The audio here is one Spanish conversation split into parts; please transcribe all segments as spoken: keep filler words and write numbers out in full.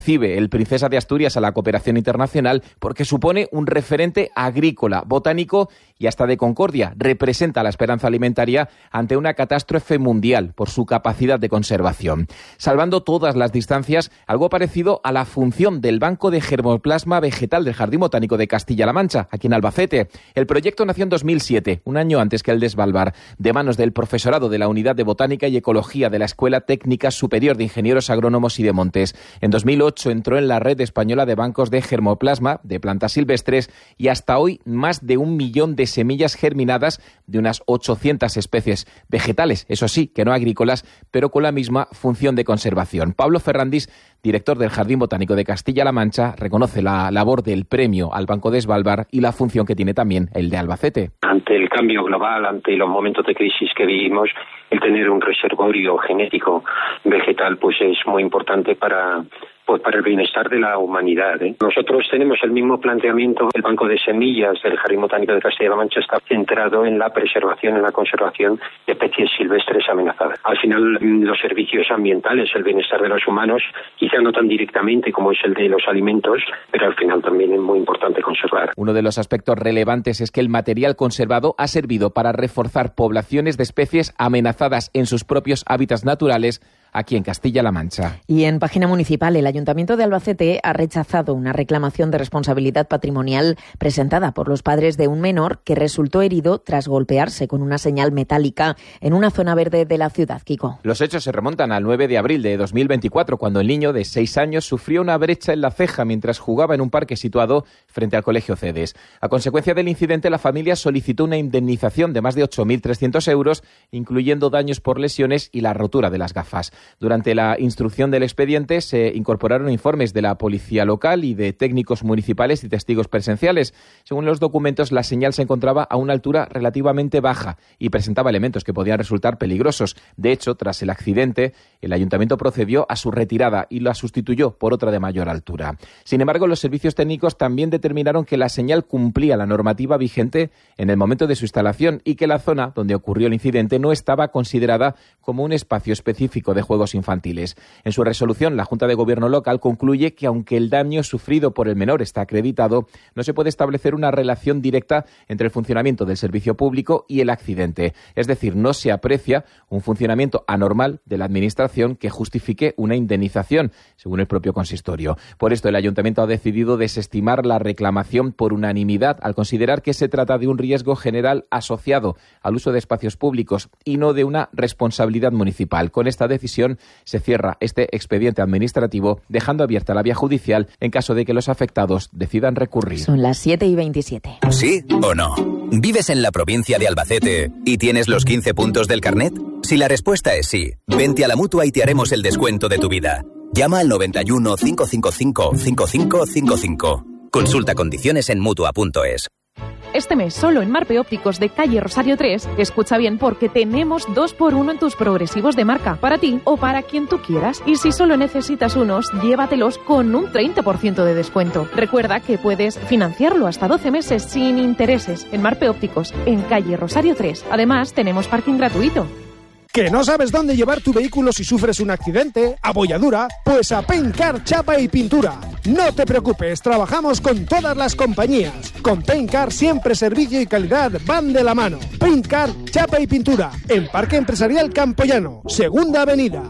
Recibe el Princesa de Asturias a la cooperación internacional porque supone un referente agrícola, botánico y hasta de concordia. Representa la esperanza alimentaria ante una catástrofe mundial por su capacidad de conservación. Salvando todas las distancias, algo parecido a la función del Banco de Germoplasma Vegetal del Jardín Botánico de Castilla-La Mancha, aquí en Albacete. El proyecto nació en dos mil siete, un año antes que el de Svalbard, de manos del profesorado de la Unidad de Botánica y Ecología de la Escuela Técnica Superior de Ingenieros Agrónomos y de Montes. En dos mil ocho entró en la red española de bancos de germoplasma de plantas silvestres y hasta hoy más de un millón de semillas germinadas de unas ochocientas especies vegetales, eso sí, que no agrícolas, pero con la misma función de conservación. Pablo Ferrandis, director del Jardín Botánico de Castilla-La Mancha, reconoce la labor del premio al Banco de Svalbard y la función que tiene también el de Albacete. Ante el cambio global, ante los momentos de crisis que vivimos, el tener un reservorio genético vegetal pues es muy importante para pues para el bienestar de la humanidad, ¿eh? Nosotros tenemos el mismo planteamiento. El Banco de Semillas del Jardín Botánico de Castilla-La Mancha está centrado en la preservación, en la conservación de especies silvestres amenazadas. Al final, los servicios ambientales, el bienestar de los humanos, quizá no tan directamente como es el de los alimentos, pero al final también es muy importante conservar. Uno de los aspectos relevantes es que el material conservado ha servido para reforzar poblaciones de especies amenazadas en sus propios hábitats naturales aquí en Castilla-La Mancha. Y en página municipal, el Ayuntamiento de Albacete ha rechazado una reclamación de responsabilidad patrimonial presentada por los padres de un menor que resultó herido tras golpearse con una señal metálica en una zona verde de la ciudad. Kiko. Los hechos se remontan al nueve de abril de dos mil veinticuatro, cuando el niño de seis años sufrió una brecha en la ceja mientras jugaba en un parque situado frente al Colegio Cedes. A consecuencia del incidente, la familia solicitó una indemnización de más de ocho mil trescientos euros, incluyendo daños por lesiones y la rotura de las gafas. Durante la instrucción del expediente se incorporaron informes de la policía local y de técnicos municipales y testigos presenciales. Según los documentos, la señal se encontraba a una altura relativamente baja y presentaba elementos que podían resultar peligrosos. De hecho, tras el accidente, el ayuntamiento procedió a su retirada y la sustituyó por otra de mayor altura. Sin embargo, los servicios técnicos también determinaron que la señal cumplía la normativa vigente en el momento de su instalación y que la zona donde ocurrió el incidente no estaba considerada como un espacio específico de juegos infantiles. En su resolución, la Junta de Gobierno local concluye que aunque el daño sufrido por el menor está acreditado, no se puede establecer una relación directa entre el funcionamiento del servicio público y el accidente. Es decir, no se aprecia un funcionamiento anormal de la Administración que justifique una indemnización, según el propio consistorio. Por esto, el Ayuntamiento ha decidido desestimar la reclamación por unanimidad al considerar que se trata de un riesgo general asociado al uso de espacios públicos y no de una responsabilidad municipal. Con esta decisión se cierra este expediente administrativo, dejando abierta la vía judicial en caso de que los afectados decidan recurrir. Son las siete y veintisiete. ¿Sí o no? ¿Vives en la provincia de Albacete y tienes los quince puntos del carnet? Si la respuesta es sí, vente a la Mutua y te haremos el descuento de tu vida. Llama al noventa y uno, cinco cinco cinco, cinco cinco cinco cinco. Consulta condiciones en Mutua punto es. Este mes, solo en Marpe Ópticos de calle Rosario tres, escucha bien porque tenemos dos por uno en tus progresivos de marca, para ti o para quien tú quieras. Y si solo necesitas unos, llévatelos con un treinta por ciento de descuento. Recuerda que puedes financiarlo hasta doce meses sin intereses en Marpe Ópticos, en calle Rosario tres. Además, tenemos parking gratuito. ¿Que no sabes dónde llevar tu vehículo si sufres un accidente, abolladura? Pues a Paintcar Chapa y Pintura. No te preocupes, trabajamos con todas las compañías. Con Paintcar siempre servicio y calidad van de la mano. Paintcar Chapa y Pintura, en Parque Empresarial Campoyano, Segunda Avenida.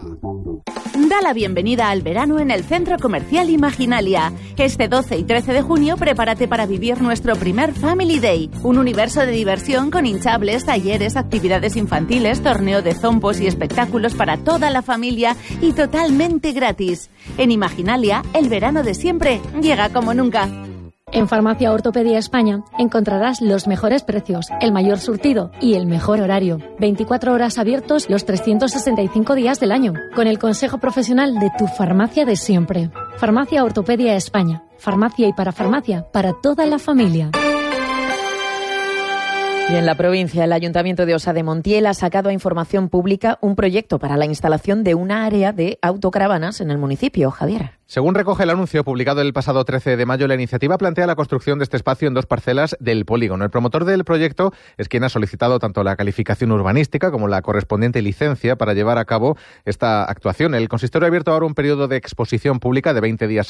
Da la bienvenida al verano en el Centro Comercial Imaginalia. Este doce y trece de junio prepárate para vivir nuestro primer Family Day. Un universo de diversión con hinchables, talleres, actividades infantiles, torneo de zompos y espectáculos para toda la familia y totalmente gratis. En Imaginalia, el verano de siempre llega como nunca. En Farmacia Ortopedia España encontrarás los mejores precios, el mayor surtido y el mejor horario. veinticuatro horas abiertos los trescientos sesenta y cinco días del año, con el consejo profesional de tu farmacia de siempre. Farmacia Ortopedia España. Farmacia y parafarmacia para toda la familia. Y en la provincia, el Ayuntamiento de Osa de Montiel ha sacado a información pública un proyecto para la instalación de una área de autocaravanas en el municipio. Javier. Según recoge el anuncio publicado el pasado trece de mayo, la iniciativa plantea la construcción de este espacio en dos parcelas del polígono. El promotor del proyecto es quien ha solicitado tanto la calificación urbanística como la correspondiente licencia para llevar a cabo esta actuación. El consistorio ha abierto ahora un periodo de exposición pública de veinte días